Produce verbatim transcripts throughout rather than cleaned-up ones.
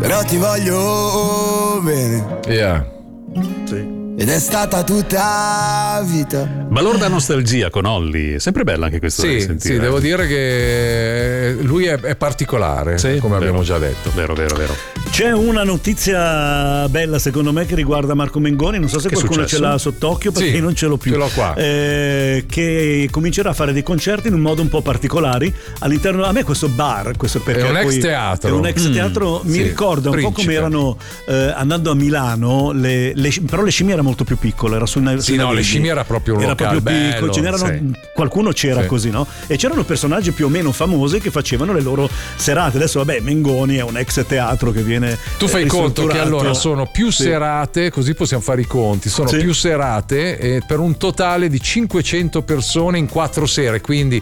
però ti voglio bene. Yeah. Sì. Ed è stata tutta la vita. Balorda nostalgia con Olly, è sempre bella anche questa. Sì, sentire. sì, devo dire che lui è, è particolare, sì, come vero, abbiamo già detto. Vero, vero, vero. C'è una notizia bella secondo me che riguarda Marco Mengoni, non so se che qualcuno ce l'ha sott'occhio perché sì, io non ce l'ho più. Ce l'ho qua. Eh, che comincerà a fare dei concerti in un modo un po' particolare all'interno. A me questo bar, questo perché è un poi ex teatro. È un ex teatro, mm, mi sì, ricorda un Principe. po' come erano eh, andando a Milano, le, le, però le scimmie era molto più piccolo, era su una, sì, no, le scimmie era proprio un era locale proprio bello, piccolo, ce n'erano, sì. qualcuno c'era sì. così, no? E c'erano personaggi più o meno famosi che facevano le loro serate. Adesso vabbè, Mengoni è un ex teatro che viene tu fai conto che allora sono più sì. serate, così possiamo fare i conti, sono sì. più serate eh, per un totale di cinquecento persone in quattro sere, quindi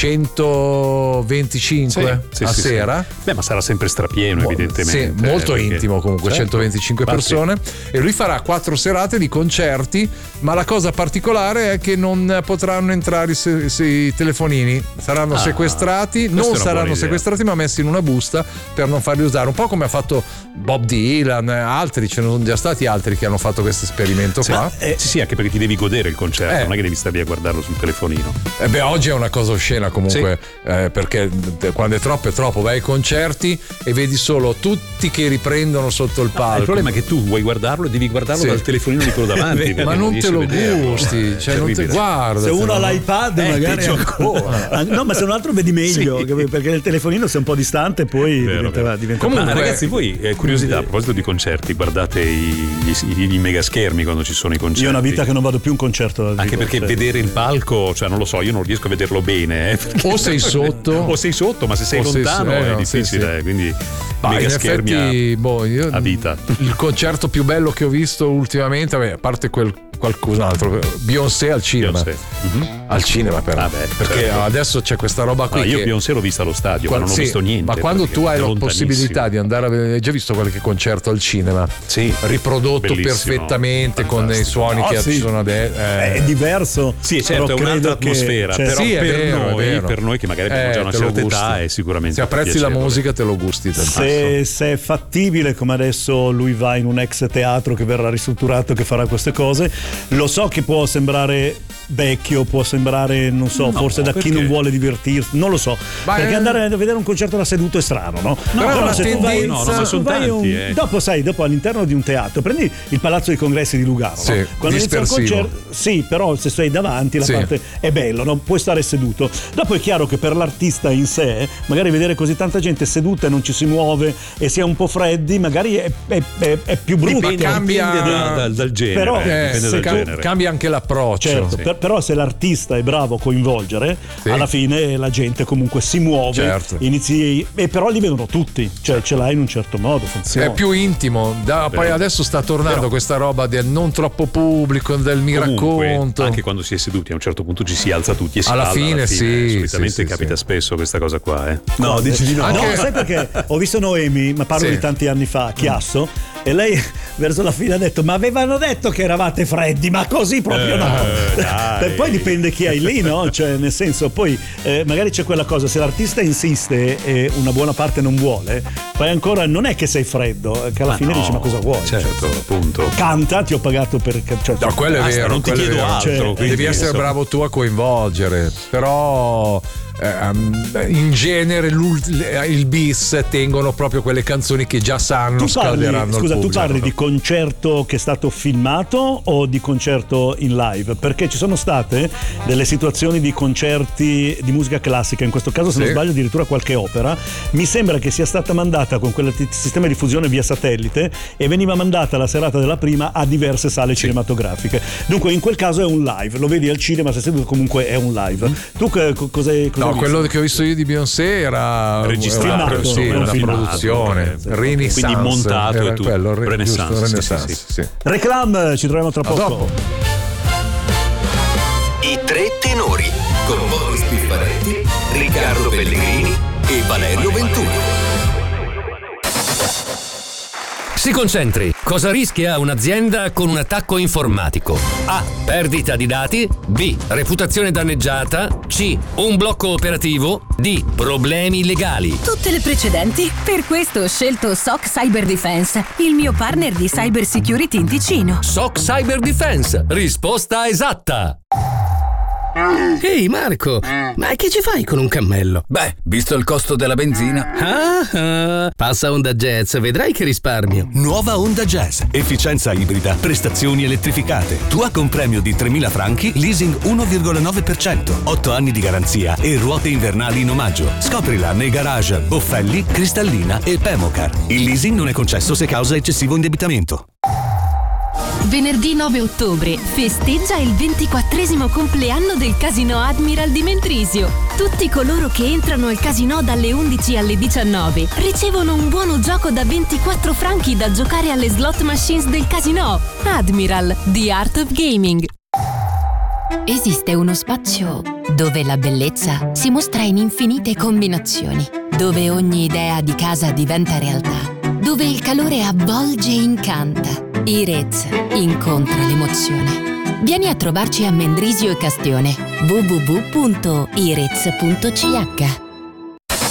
centoventicinque sì, a sì, sera. Sì. Beh, ma sarà sempre strapieno, evidentemente. Sì, molto perché... intimo comunque, certo. centoventicinque persone. E lui farà quattro serate di concerti, ma la cosa particolare è che non potranno entrare i, i telefonini, saranno ah, sequestrati, non saranno sequestrati ma messi in una busta per non farli usare, un po' come ha fatto Bob Dylan, altri, ce ne sono già stati altri che hanno fatto questo esperimento sì, qua. Eh, sì, sì, anche perché ti devi godere il concerto, eh. non è che devi stare lì a guardarlo sul telefonino. Eh beh, oggi è una cosa oscena comunque, sì. eh, perché quando è troppo è troppo, vai ai concerti e vedi solo tutti che riprendono sotto il palco. Ah, il problema è che tu vuoi guardarlo e devi guardarlo sì. dal telefonino di quello davanti. Ma non te lo gusti, cioè non te guarda. Se uno ha l'iPad eh, magari ancora. No, ma se un altro vedi meglio, sì. perché nel telefonino sei un po' distante poi vero, diventa, vero. diventa comunque male. ragazzi, voi eh, curiosità a proposito di concerti, guardate i, i, i mega schermi quando ci sono i concerti. Io ho una vita che non vado più a un concerto dal anche vivo, perché cioè. vedere il palco, cioè non lo so, io non riesco a vederlo bene, eh, o sei sotto o sei sotto, ma se sei o lontano sei, eh, è no, difficile, sì, sì. quindi bah, mega in schermi effetti, a, boh, io, a vita. Il concerto più bello che ho visto ultimamente, vabbè, a parte quel qualcos'altro, Beyoncé al cinema. Beyoncé. Mm-hmm. Al cinema però. Ah beh, perché certo. adesso c'è questa roba qui. Ah, io che... Beyoncé l'ho vista allo stadio, quando, ma non ho sì, visto niente. Ma quando tu hai la possibilità di andare a vedere, hai già visto qualche concerto al cinema? Sì. Riprodotto bellissimo, perfettamente con i suoni no, che sì. ci sono adesso. Eh. È diverso. Sì, certo, è un'altra atmosfera. Che, però cioè, sì, per, vero, noi, per noi che magari abbiamo eh, già una certa età è sicuramente. Se apprezzi piacevole. la musica te lo gusti. Se, se è fattibile, come adesso lui va in un ex teatro che verrà ristrutturato, che farà queste cose, lo so che può sembrare vecchio, può sembrare, non so, no, forse da perché? chi non vuole divertirsi, non lo so. Ma perché è... andare a vedere un concerto da seduto è strano, no? No, però la se tu vai, tendenza... no, no, ma se sono tu vai tanti, un... eh. dopo sai, dopo all'interno di un teatro, prendi il Palazzo dei Congressi di Lugano, sì, no? Quando inizia il dispersivo. concerto, sì, però se sei davanti la sì. parte è bello, no? Puoi stare seduto. Dopo è chiaro che per l'artista in sé, magari vedere così tanta gente seduta e non ci si muove e si è un po' freddi, magari è, è, è, è più brutto. Dipende, cambia dipende da, da, dal genere. Però, eh, eh, dipende dal ca- genere. cambia anche l'approccio. Certo, sì. per, però se l'artista è bravo a coinvolgere, sì. alla fine la gente comunque si muove, certo. inizi, e però li vedono tutti, cioè ce l'hai in un certo modo, funziona. È più intimo. Da, poi adesso sta tornando però, questa roba del non troppo pubblico, del mi comunque, racconto. Anche quando si è seduti a un certo punto ci si alza tutti e si alla balla, fine, alla fine. sì, solitamente sì, capita sì. spesso questa cosa qua, eh. No, dici di no. Anche... No, sai perché ho visto Noemi, ma parlo sì. di tanti anni fa, a Chiasso, e lei verso la fine ha detto: ma avevano detto che eravate freddi, ma così proprio eh, no. dai. Poi dipende chi hai lì, no? Cioè, nel senso, poi eh, magari c'è quella cosa, se l'artista insiste e una buona parte non vuole, poi ancora non è che sei freddo, che alla ma fine no, dici: ma cosa vuoi? Certo, cioè, appunto. Canta, ti ho pagato per. Cioè, No, quello è basta, vero, non ti quello è chiedo vero. altro, Cioè, quindi, devi essere insomma. bravo tu a coinvolgere, però eh, in genere il bis tengono proprio quelle canzoni che già sanno tu parli, scalderanno scusa, il tu pubblico. parli di concerto che è stato filmato o di concerto in live? Perché ci sono state delle situazioni di concerti di musica classica, in questo caso se sì. non sbaglio addirittura qualche opera, mi sembra che sia stata mandata con quel t- sistema di fusione via satellite e veniva mandata la serata della prima a diverse sale sì. cinematografiche. Dunque in quel caso è un live, lo vedi al cinema, se seduto comunque è un live. Mm. Tu che, cos'è, cos'è No, quello che ho visto io di Beyoncé era registrato, era, sì, era una filmato, produzione, sì. Renaissance, quindi montato era e tutto. quello, re, Renaissance, giusto, sì, Renaissance, sì, sì. sì. Reclam, ci troviamo tra A poco. dopo. I tre tenori con Boris Piffaretti, Riccardo Pellegrini e Valerio Ventura. Si concentri. Cosa rischia un'azienda con un attacco informatico? A. Perdita di dati. B. Reputazione danneggiata. C. Un blocco operativo. D. Problemi legali. Tutte le precedenti. Per questo ho scelto S O C Cyber Defense, il mio partner di cyber security in Ticino. S O C Cyber Defense. Risposta esatta. Ehi Marco, ma che ci fai con un cammello? Beh, visto il costo della benzina. Ah, ah, passa Honda Jazz, vedrai che risparmio. Nuova Honda Jazz, efficienza ibrida, prestazioni elettrificate. Tua con premio di tremila franchi, leasing uno virgola nove per cento, otto anni di garanzia e ruote invernali in omaggio. Scoprila nei garage Boffelli, Cristallina e Pemocar. Il leasing non è concesso se causa eccessivo indebitamento. Venerdì nove ottobre festeggia il ventiquattresimo compleanno del Casino Admiral di Mendrisio. Tutti coloro che entrano al casino dalle undici alle diciannove ricevono un buono gioco da ventiquattro franchi da giocare alle slot machines del casino. Admiral, The Art of Gaming. Esiste uno spazio dove la bellezza si mostra in infinite combinazioni, dove ogni idea di casa diventa realtà, dove il calore avvolge e incanta. Irez incontra l'emozione. Vieni a trovarci a Mendrisio e Castione. w w w punto irez punto c h.